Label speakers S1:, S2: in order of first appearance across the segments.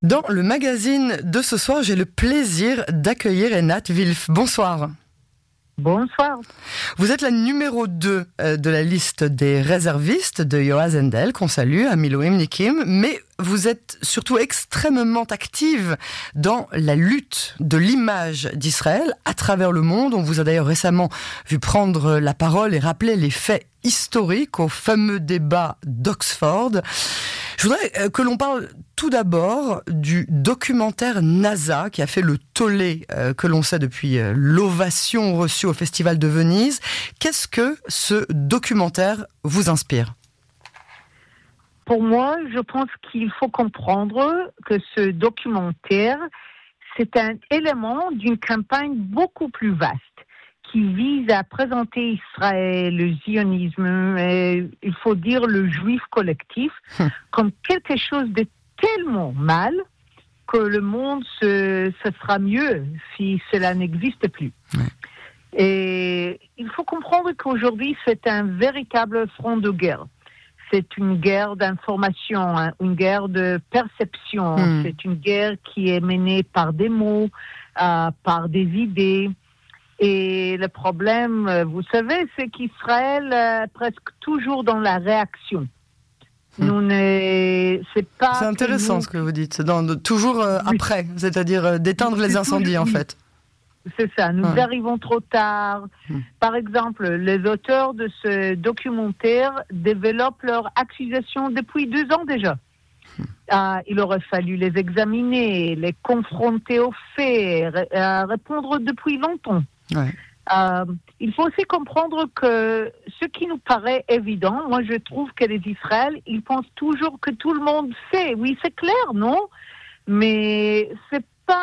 S1: Dans le magazine de ce soir, j'ai le plaisir d'accueillir Einat Wilf. Bonsoir.
S2: Bonsoir.
S1: Vous êtes la numéro 2 de la liste des réservistes de Yoaz Hendel, qu'on salue, à Miloim Nikim, mais vous êtes surtout extrêmement active dans la lutte de l'image d'Israël à travers le monde. On vous a d'ailleurs récemment vu prendre la parole et rappeler les faits historiques au fameux débat d'Oxford. Je voudrais que l'on parle tout d'abord du documentaire NASA qui a fait le tollé que l'on sait depuis l'ovation reçue au Festival de Venise. Qu'est-ce que ce documentaire vous inspire ?
S2: Pour moi, je pense qu'il faut comprendre que ce documentaire, c'est un élément d'une campagne beaucoup plus vaste qui vise à présenter Israël, le zionisme, et, il faut dire le juif collectif, comme quelque chose de tellement mal que le monde ce sera mieux si cela n'existe plus.
S1: Ouais.
S2: Et il faut comprendre qu'aujourd'hui, c'est un véritable front de guerre. C'est une guerre d'information, une guerre de perception. C'est une guerre qui est menée par des mots, par des idées. Et le problème, vous savez, c'est qu'Israël est presque toujours dans la réaction. C'est
S1: intéressant ce que vous dites. Toujours après, c'est-à-dire d'éteindre les incendies, en fait.
S2: C'est ça, nous arrivons trop tard. Par exemple, les auteurs de ce documentaire développent leurs accusations depuis 2 ans déjà. Il aurait fallu les examiner, les confronter aux faits, répondre depuis longtemps. Ouais. Il faut aussi comprendre que ce qui nous paraît évident, moi je trouve que les Israéliens, ils pensent toujours que tout le monde sait. Oui, c'est clair, non? Mais c'est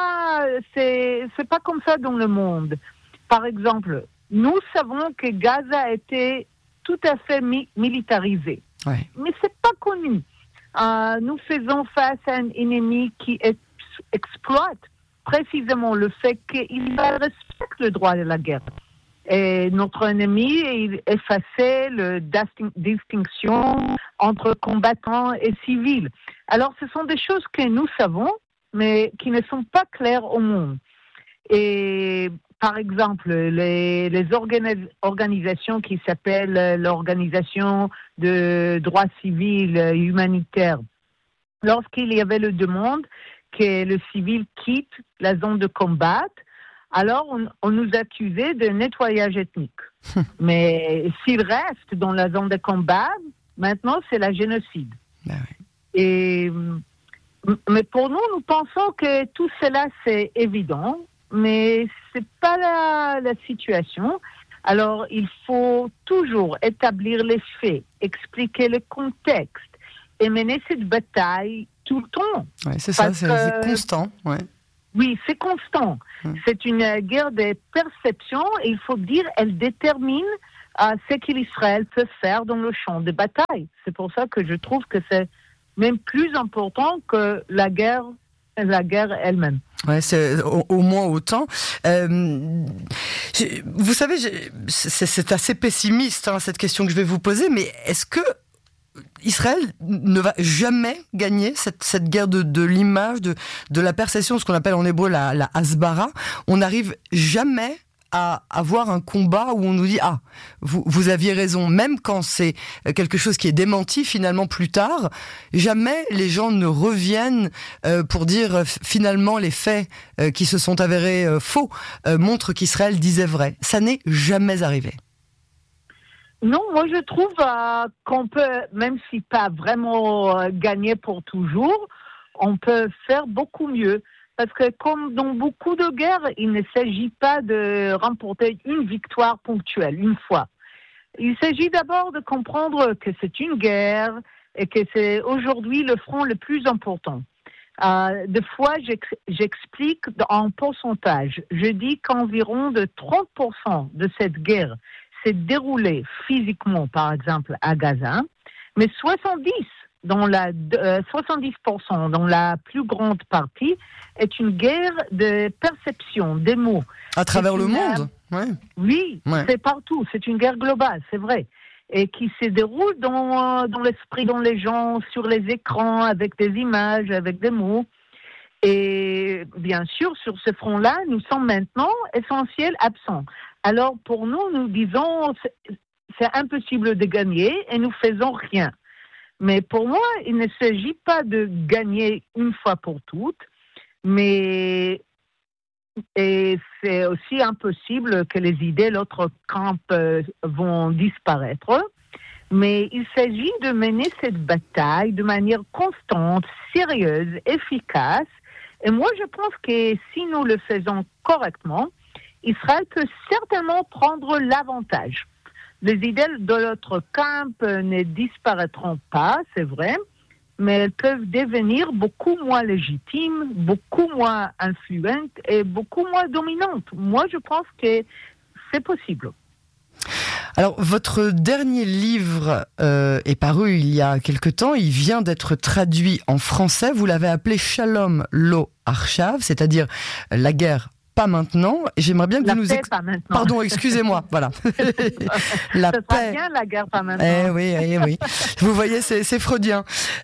S2: pas comme ça dans le monde. Par exemple, nous savons que Gaza a été tout à fait militarisé. Ouais. Mais c'est pas connu. Nous faisons face à un ennemi qui exploite précisément le fait qu'il respecte le droit de la guerre. Et notre ennemi, il effaçait la distinction entre combattants et civils. Alors, ce sont des choses que nous savons, mais qui ne sont pas claires au monde. Et par exemple, les organisations qui s'appellent l'Organisation de droits civils et humanitaires, lorsqu'il y avait la demande que le civil quitte la zone de combat, alors on nous accusait de nettoyage ethnique. Mais s'il reste dans la zone de combat, maintenant c'est la génocide. Et mais pour nous, nous pensons que tout cela, c'est évident, mais ce n'est pas la situation. Alors, il faut toujours établir les faits, expliquer le contexte et mener cette bataille tout le temps.
S1: Oui, c'est ça, c'est constant. Ouais.
S2: Oui, c'est constant. C'est une guerre de perception et il faut dire, elle détermine ce qu'Israël peut faire dans le champ de bataille. C'est pour ça que je trouve que c'est même plus important que la guerre elle-même.
S1: Ouais, c'est au moins autant. Vous savez, c'est assez pessimiste cette question que je vais vous poser, mais est-ce que Israël ne va jamais gagner cette guerre de l'image, de la perception, ce qu'on appelle en hébreu la hasbara? On n'arrive jamais à avoir un combat où on nous dit vous aviez raison, même quand c'est quelque chose qui est démenti finalement plus tard, jamais les gens ne reviennent pour dire finalement les faits qui se sont avérés faux montrent qu'Israël disait vrai. Ça n'est jamais arrivé.
S2: Non, moi je trouve qu'on peut, même si pas vraiment gagner pour toujours, on peut faire beaucoup mieux. Parce que comme dans beaucoup de guerres, il ne s'agit pas de remporter une victoire ponctuelle, une fois. Il s'agit d'abord de comprendre que c'est une guerre et que c'est aujourd'hui le front le plus important. Des fois, j'explique en pourcentage. Je dis qu'environ de 30% de cette guerre s'est déroulée physiquement, par exemple, à Gaza, mais 70% dans la plus grande partie, est une guerre de perception, des mots.
S1: À travers le monde?
S2: Oui, c'est partout. C'est une guerre globale, c'est vrai. Et qui se déroule dans l'esprit, dans les gens, sur les écrans, avec des images, avec des mots. Et bien sûr, sur ce front-là, nous sommes maintenant essentiels absents. Alors pour nous, nous disons c'est impossible de gagner et nous faisons rien. Mais pour moi, il ne s'agit pas de gagner une fois pour toutes, mais et c'est aussi impossible que les idées de l'autre camp vont disparaître. Mais il s'agit de mener cette bataille de manière constante, sérieuse, efficace. Et moi, je pense que si nous le faisons correctement, Israël peut certainement prendre l'avantage. Les idées de l'autre camp ne disparaîtront pas, c'est vrai, mais elles peuvent devenir beaucoup moins légitimes, beaucoup moins influentes et beaucoup moins dominantes. Moi, je pense que c'est possible.
S1: Alors, votre dernier livre est paru il y a quelque temps. Il vient d'être traduit en français. Vous l'avez appelé Shalom Lo Arshav, c'est-à-dire la guerre pas maintenant. J'aimerais bien que vous nous
S2: pas maintenant.
S1: Pardon, excusez-moi. Voilà.
S2: La paix. Sera bien la guerre pas maintenant.
S1: Oui. Vous voyez, c'est freudien.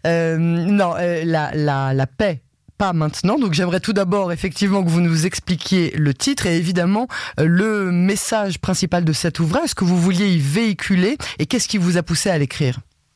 S1: La paix. Pas maintenant, donc j'aimerais tout d'abord effectivement que vous nous expliquiez le titre et évidemment le message principal de cet ouvrage, ce que vous vouliez y véhiculer et qu'est-ce qui vous a poussé à l'écrire.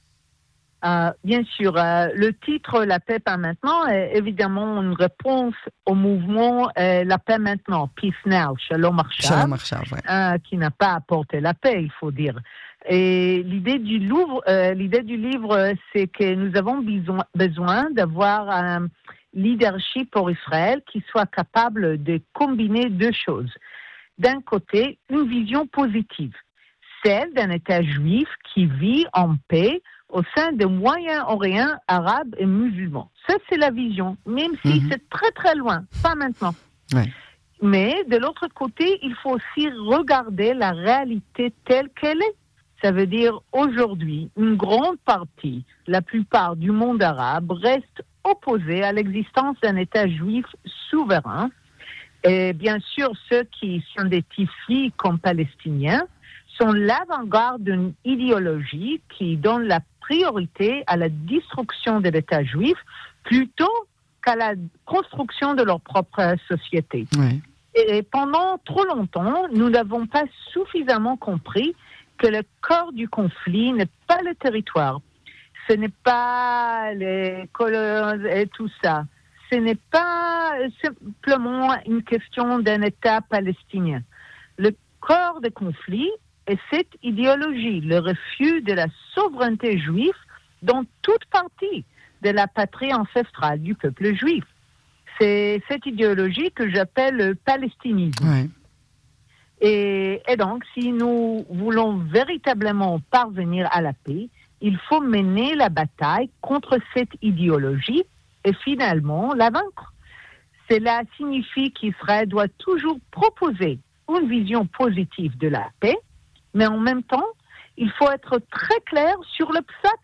S2: Bien sûr, le titre « La paix pas maintenant » est évidemment une réponse au mouvement La paix maintenant, Peace Now, Shalom Arshav, ouais. Qui n'a pas apporté la paix, il faut dire. Et l'idée du livre, c'est que nous avons besoin d'avoir un leadership pour Israël qui soit capable de combiner deux choses. D'un côté, une vision positive, celle d'un État juif qui vit en paix au sein des Moyen-Orient, arabes et musulmans. Ça, c'est la vision, même si c'est très très loin, pas maintenant.
S1: Ouais.
S2: Mais de l'autre côté, il faut aussi regarder la réalité telle qu'elle est. Ça veut dire aujourd'hui, une grande partie, la plupart du monde arabe reste opposée à l'existence d'un État juif souverain. Et bien sûr, ceux qui s'identifient comme palestiniens sont l'avant-garde d'une idéologie qui donne la priorité à la destruction de l'État juif plutôt qu'à la construction de leur propre société.
S1: Oui.
S2: Et pendant trop longtemps, nous n'avons pas suffisamment compris que le cœur du conflit n'est pas le territoire. Ce n'est pas les colons et tout ça. Ce n'est pas simplement une question d'un État palestinien. Le cœur du conflit est cette idéologie, le refus de la souveraineté juive dans toute partie de la patrie ancestrale du peuple juif. C'est cette idéologie que j'appelle le palestinisme.
S1: Ouais.
S2: Et donc, si nous voulons véritablement parvenir à la paix, il faut mener la bataille contre cette idéologie et finalement la vaincre. Cela signifie qu'Israël doit toujours proposer une vision positive de la paix, mais en même temps, il faut être très clair sur l'obstacle